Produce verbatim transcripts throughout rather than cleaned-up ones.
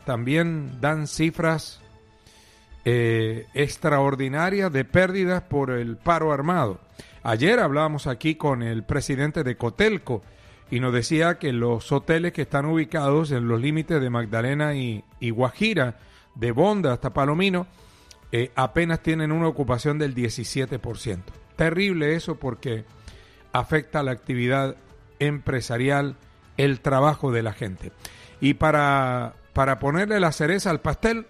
también dan cifras eh, extraordinarias de pérdidas por el paro armado. Ayer hablábamos aquí con el presidente de Cotelco y nos decía que los hoteles que están ubicados en los límites de Magdalena y, y Guajira, de Bonda hasta Palomino, eh, apenas tienen una ocupación del diecisiete por ciento. Terrible eso porque afecta la actividad empresarial, el trabajo de la gente. Y para, para ponerle la cereza al pastel,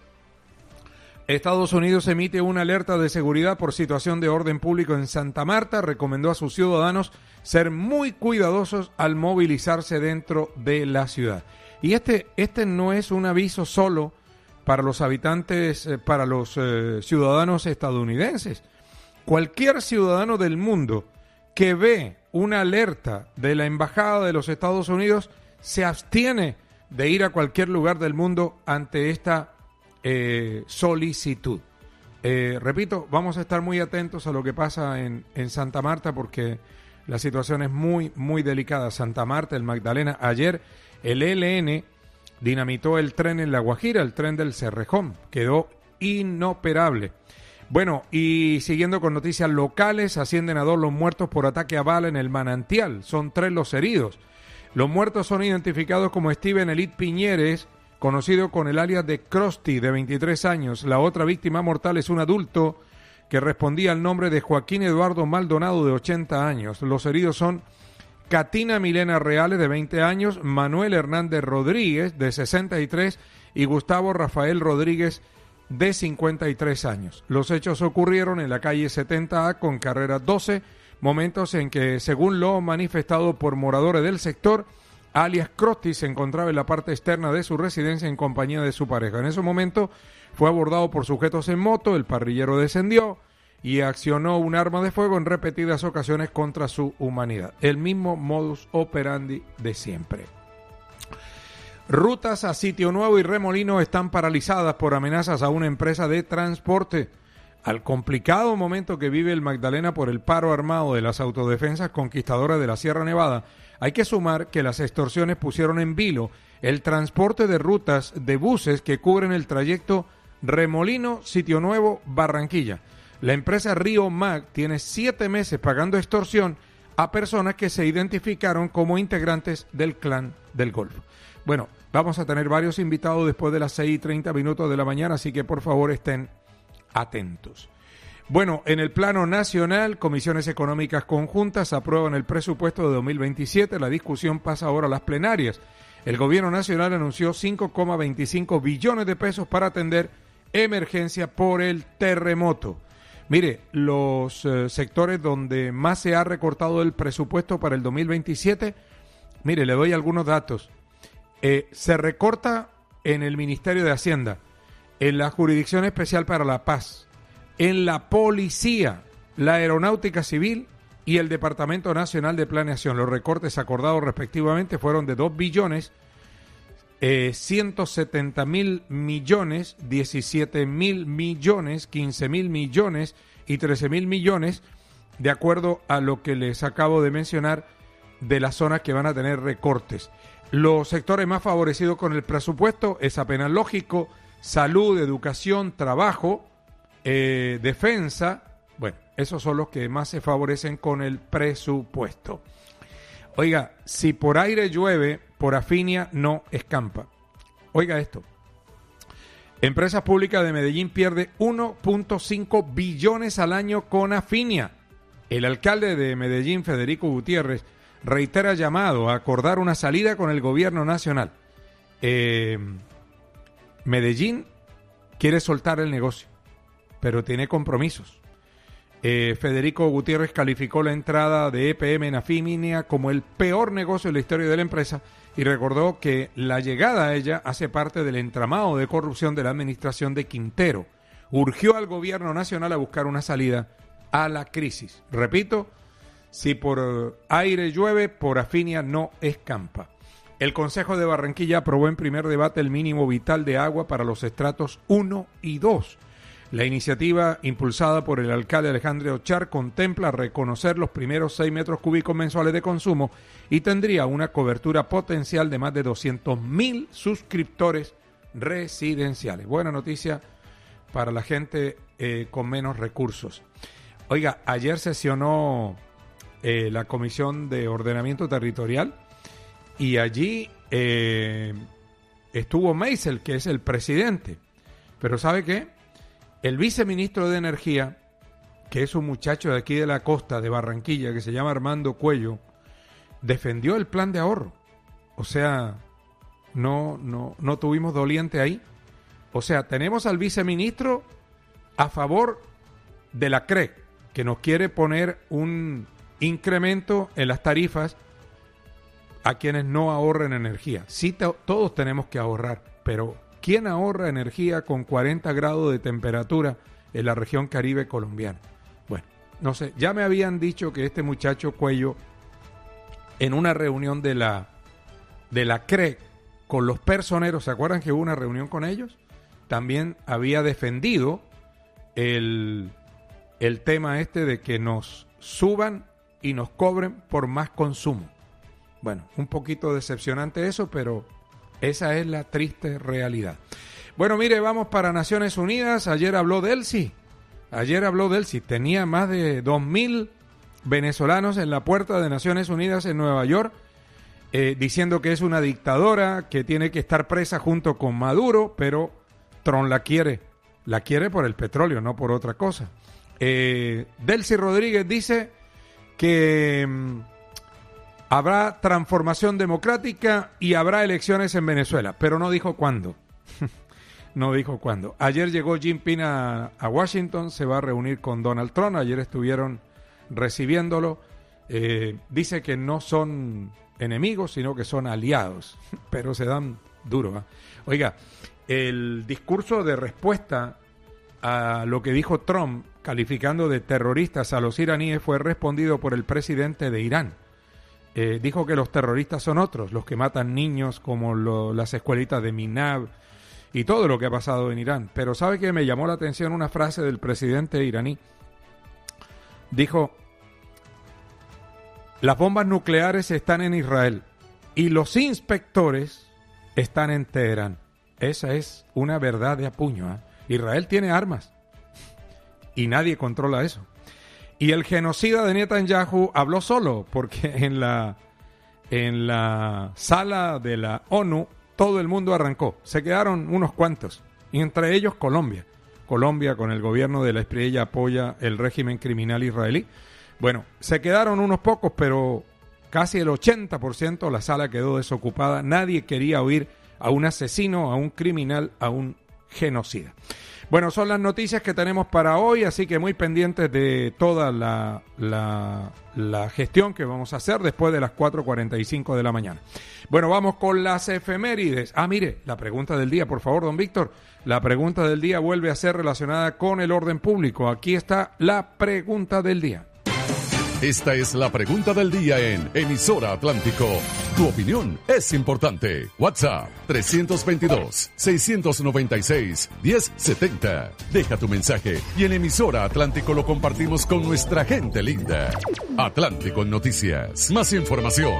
Estados Unidos emite una alerta de seguridad por situación de orden público en Santa Marta. Recomendó a sus ciudadanos ser muy cuidadosos al movilizarse dentro de la ciudad. Y este, este no es un aviso solo para los habitantes, eh, para los eh, ciudadanos estadounidenses. Cualquier ciudadano del mundo que ve una alerta de la Embajada de los Estados Unidos se abstiene de ir a cualquier lugar del mundo ante esta eh, solicitud. Eh, repito, vamos a estar muy atentos a lo que pasa en, en Santa Marta porque la situación es muy, muy delicada. Santa Marta, el Magdalena. Ayer el E L N dinamitó el tren en La Guajira, el tren del Cerrejón. Quedó inoperable. Bueno, y siguiendo con noticias locales, ascienden a dos los muertos por ataque a bala en el Manantial. Son tres los heridos. Los muertos son identificados como Steven Elite Piñeres, conocido con el alias de Krusty, de veintitrés años. La otra víctima mortal es un adulto que respondía al nombre de Joaquín Eduardo Maldonado, de ochenta años. Los heridos son Catina Milena Reales, de veinte años, Manuel Hernández Rodríguez, de sesenta y tres, y Gustavo Rafael Rodríguez, de cincuenta y tres años. Los hechos ocurrieron en la calle setenta A con carrera doce, momentos en que, según lo manifestado por moradores del sector, alias Krusty se encontraba en la parte externa de su residencia en compañía de su pareja. En ese momento fue abordado por sujetos en moto, el parrillero descendió y accionó un arma de fuego en repetidas ocasiones contra su humanidad. El mismo modus operandi de siempre. Rutas a Sitio Nuevo y Remolino están paralizadas por amenazas a una empresa de transporte. Al complicado momento que vive el Magdalena por el paro armado de las autodefensas conquistadoras de la Sierra Nevada, hay que sumar que las extorsiones pusieron en vilo el transporte de rutas de buses que cubren el trayecto Remolino-Sitio Nuevo Barranquilla. La empresa Río Mag tiene siete meses pagando extorsión a personas que se identificaron como integrantes del Clan del Golfo. Bueno, vamos a tener varios invitados después de las seis y treinta minutos de la mañana, así que por favor estén atentos. Bueno, en el plano nacional, comisiones económicas conjuntas aprueban el presupuesto de dos mil veintisiete. La discusión pasa ahora a las plenarias. El gobierno nacional anunció cinco coma veinticinco billones de pesos para atender emergencia por el terremoto. Mire, los eh, sectores donde más se ha recortado el presupuesto para el dos mil veintisiete, mire, le doy algunos datos. Eh, se recorta en el Ministerio de Hacienda, en la Jurisdicción Especial para la Paz, en la Policía, la Aeronáutica Civil y el Departamento Nacional de Planeación. Los recortes acordados respectivamente fueron de dos billones, eh, ciento setenta mil millones, diecisiete mil millones, quince mil millones y trece mil millones, de acuerdo a lo que les acabo de mencionar de las zonas que van a tener recortes. Los sectores más favorecidos con el presupuesto es apenas lógico: salud, educación, trabajo, eh, defensa. Bueno, esos son los que más se favorecen con el presupuesto. Oiga, si por aire llueve, por afinia no escampa. Oiga esto. Empresas Públicas de Medellín pierde uno punto cinco billones al año con afinia. El alcalde de Medellín, Federico Gutiérrez, reitera llamado a acordar una salida con el gobierno nacional. Eh, Medellín quiere soltar el negocio, pero tiene compromisos. Eh, Federico Gutiérrez calificó la entrada de E P M en Afinia como el peor negocio de la historia de la empresa y recordó que la llegada a ella hace parte del entramado de corrupción de la administración de Quintero. Urgió al gobierno nacional a buscar una salida a la crisis. Repito, si por aire llueve, por afinia no escampa. El Consejo de Barranquilla aprobó en primer debate el mínimo vital de agua para los estratos uno y dos. La iniciativa, impulsada por el alcalde Alejandro Ochar, contempla reconocer los primeros seis metros cúbicos mensuales de consumo y tendría una cobertura potencial de más de doscientos mil suscriptores residenciales. Buena noticia para la gente eh, con menos recursos. Oiga, ayer sesionó eh, la Comisión de Ordenamiento Territorial y allí eh, estuvo Meisel, que es el presidente. Pero ¿sabe qué? El viceministro de Energía, que es un muchacho de aquí de la costa de Barranquilla, que se llama Armando Cuello, defendió el plan de ahorro. O sea, no, no, no tuvimos doliente ahí. O sea, tenemos al viceministro a favor de la C R E C, que nos quiere poner un incremento en las tarifas a quienes no ahorren energía. Sí, te, todos tenemos que ahorrar, pero ¿quién ahorra energía con cuarenta grados de temperatura en la región Caribe colombiana? Bueno, no sé, ya me habían dicho que este muchacho Cuello, en una reunión de la, de la C R E C con los personeros, ¿se acuerdan que hubo una reunión con ellos? También había defendido el, el tema este de que nos suban y nos cobren por más consumo. Bueno, un poquito decepcionante eso, pero esa es la triste realidad. Bueno, mire, vamos para Naciones Unidas. Ayer habló Delcy. Ayer habló Delcy. Tenía más de dos mil venezolanos en la puerta de Naciones Unidas en Nueva York, eh, diciendo que es una dictadora, que tiene que estar presa junto con Maduro, pero Trump la quiere. La quiere por el petróleo, no por otra cosa. Eh, Delcy Rodríguez dice que mmm, habrá transformación democrática y habrá elecciones en Venezuela, pero no dijo cuándo. No dijo cuándo. Ayer llegó Jinping a, a Washington, se va a reunir con Donald Trump. Ayer estuvieron recibiéndolo. Eh, dice que no son enemigos, sino que son aliados, pero se dan duro, ¿eh? Oiga, el discurso de respuesta a lo que dijo Trump, calificando de terroristas a los iraníes, fue respondido por el presidente de Irán. Eh, dijo que los terroristas son otros, los que matan niños, como lo, las escuelitas de Minab y todo lo que ha pasado en Irán. Pero ¿sabe qué? Me llamó la atención una frase del presidente iraní. Dijo: las bombas nucleares están en Israel y los inspectores están en Teherán. Esa es una verdad de a puño, ¿eh? Israel tiene armas y nadie controla eso. Y el genocida de Netanyahu habló solo, porque en la, en la sala de la ONU todo el mundo arrancó. Se quedaron unos cuantos, y entre ellos Colombia. Colombia, con el gobierno de la Espriella, apoya el régimen criminal israelí. Bueno, se quedaron unos pocos, pero casi el ochenta por ciento la sala quedó desocupada. Nadie quería oír a un asesino, a un criminal, a un genocida. Bueno, son las noticias que tenemos para hoy, así que muy pendientes de toda la, la, la gestión que vamos a hacer después de las cuatro cuarenta y cinco de la mañana. Bueno, vamos con las efemérides. Ah, mire, la pregunta del día, por favor, don Víctor. La pregunta del día vuelve a ser relacionada con el orden público. Aquí está la pregunta del día. Esta es la pregunta del día en Emisora Atlántico. Tu opinión es importante. WhatsApp tres veintidós, seiscientos noventa y seis, diez setenta. Deja tu mensaje y en Emisora Atlántico lo compartimos con nuestra gente linda. Atlántico Noticias. Más información.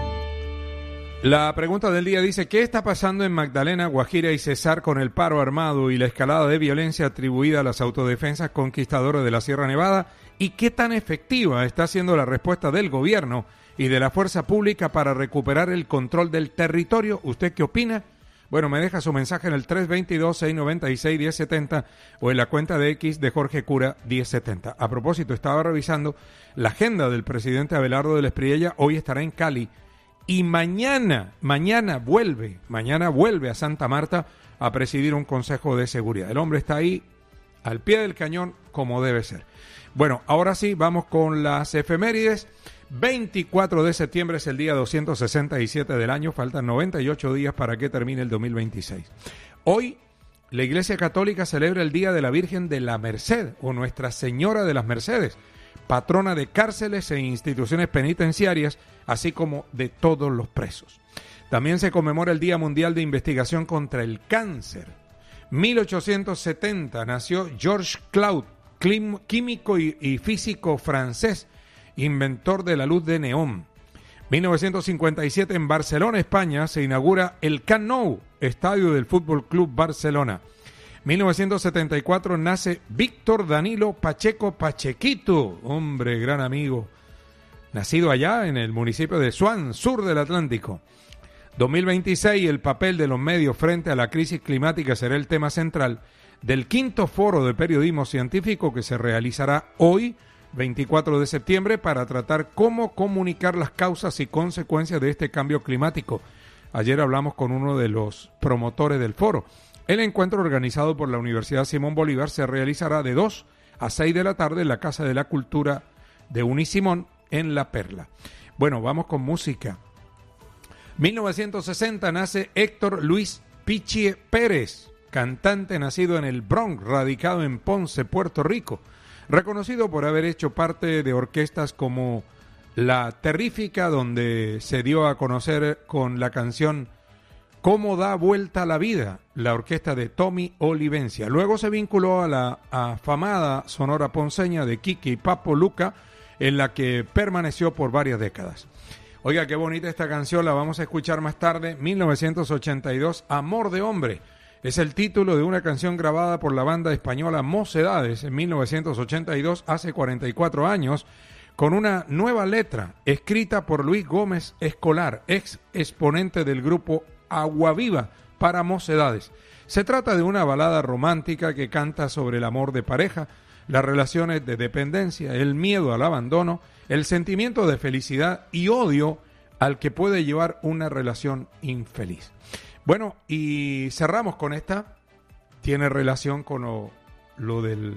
La pregunta del día dice: ¿qué está pasando en Magdalena, Guajira y Cesar con el paro armado y la escalada de violencia atribuida a las autodefensas conquistadoras de la Sierra Nevada? ¿Y qué tan efectiva está siendo la respuesta del gobierno y de la fuerza pública para recuperar el control del territorio? ¿Usted qué opina? Bueno, me deja su mensaje en el tres veintidós, seiscientos noventa y seis, diez setenta o en la cuenta de X de Jorge Cura diez setenta. A propósito, estaba revisando la agenda del presidente Abelardo de la Espriella. Hoy estará en Cali y mañana, mañana vuelve, mañana vuelve a Santa Marta a presidir un consejo de seguridad. El hombre está ahí al pie del cañón como debe ser. Bueno, ahora sí, vamos con las efemérides. veinticuatro de septiembre es el día doscientos sesenta y siete del año. Faltan noventa y ocho días para que termine el dos mil veintiséis. Hoy, la Iglesia Católica celebra el Día de la Virgen de la Merced, o Nuestra Señora de las Mercedes, patrona de cárceles e instituciones penitenciarias, así como de todos los presos. También se conmemora el Día Mundial de Investigación contra el Cáncer. mil ochocientos setenta nació Georges Claude, químico y, y físico francés, inventor de la luz de neón. mil novecientos cincuenta y siete en Barcelona, España, se inaugura el Camp Nou, estadio del Fútbol Club Barcelona. mil novecientos setenta y cuatro nace Víctor Danilo Pacheco Pachequito, hombre, gran amigo, nacido allá en el municipio de Swan, sur del Atlántico. dos mil veintiséis, el papel de los medios frente a la crisis climática será el tema central del quinto foro de periodismo científico que se realizará hoy, veinticuatro de septiembre, para tratar cómo comunicar las causas y consecuencias de este cambio climático. Ayer hablamos con uno de los promotores del foro. El encuentro, organizado por la Universidad Simón Bolívar, se realizará de dos a seis de la tarde en la Casa de la Cultura de Unisimón en La Perla. Bueno, vamos con música. mil novecientos sesenta nace Héctor Luis Pichie Pérez, cantante nacido en el Bronx, radicado en Ponce, Puerto Rico, reconocido por haber hecho parte de orquestas como La Terrífica, donde se dio a conocer con la canción Cómo da vuelta la vida, la orquesta de Tommy Olivencia. Luego se vinculó a la afamada Sonora Ponceña de Quique y Papo Luca, en la que permaneció por varias décadas. Oiga, qué bonita esta canción, la vamos a escuchar más tarde. mil novecientos ochenta y dos, Amor de Hombre. Es el título de una canción grabada por la banda española Mocedades en mil novecientos ochenta y dos, hace cuarenta y cuatro años, con una nueva letra escrita por Luis Gómez Escolar, ex exponente del grupo Agua Viva para Mocedades. Se trata de una balada romántica que canta sobre el amor de pareja, las relaciones de dependencia, el miedo al abandono, el sentimiento de felicidad y odio al que puede llevar una relación infeliz. Bueno, y cerramos con esta, tiene relación con lo, lo de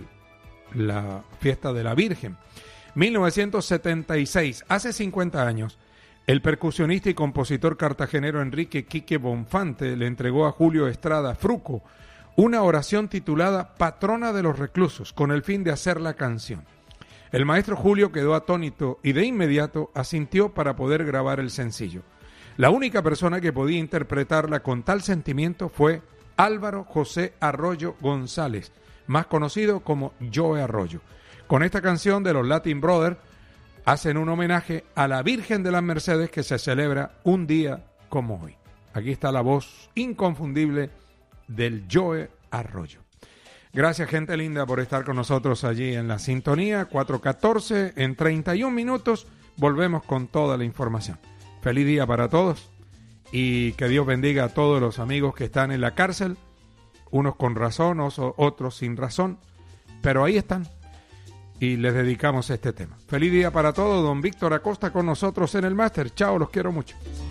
la fiesta de la Virgen. mil novecientos setenta y seis, hace cincuenta años, el percusionista y compositor cartagenero Enrique Quique Bonfante le entregó a Julio Estrada Fruco una oración titulada Patrona de los Reclusos, con el fin de hacer la canción. El maestro Julio quedó atónito y de inmediato asintió para poder grabar el sencillo. La única persona que podía interpretarla con tal sentimiento fue Álvaro José Arroyo González, más conocido como Joe Arroyo. Con esta canción de los Latin Brothers hacen un homenaje a la Virgen de las Mercedes que se celebra un día como hoy. Aquí está la voz inconfundible del Joe Arroyo. Gracias, gente linda, por estar con nosotros allí en la sintonía. cuatro catorce, en treinta y un minutos volvemos con toda la información. Feliz día para todos y que Dios bendiga a todos los amigos que están en la cárcel, unos con razón, otros sin razón, pero ahí están y les dedicamos este tema. Feliz día para todos, don Víctor Acosta con nosotros en el máster. Chao, los quiero mucho.